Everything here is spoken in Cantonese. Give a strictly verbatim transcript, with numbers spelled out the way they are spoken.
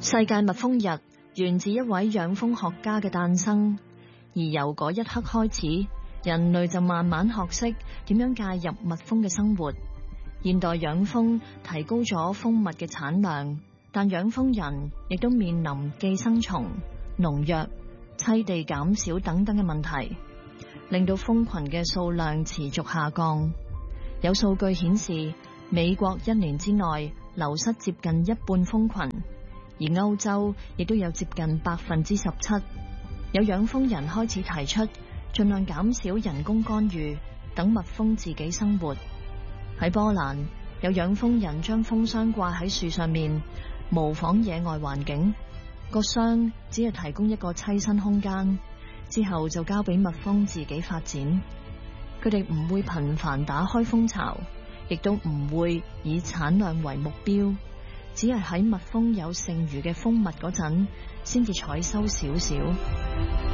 世界蜜蜂日源自一位養蜂學家嘅誕生，而由嗰一刻開始，人類就慢慢學識點樣介入蜜蜂嘅生活。現代養蜂提高咗蜂蜜嘅產量，但養蜂人亦都面臨寄生蟲、農藥、棲地減少等等嘅問題，令到蜂群嘅數量持續下降。有數據顯示，美國一年之內流失接近一半蜂群，而歐洲亦都有接近百分之十七。有養蜂人開始提出盡量減少人工干預，等蜜蜂自己生活。喺波蘭，有養蜂人將蜂箱掛喺樹上面，模仿野外環境。個箱只係提供一個棲身空間，之後就交俾蜜蜂自己發展。佢哋唔會頻繁打開蜂巢，亦都唔會以產量為目標，只係喺蜜蜂有剩餘嘅蜂蜜嗰陣，先至採收少少。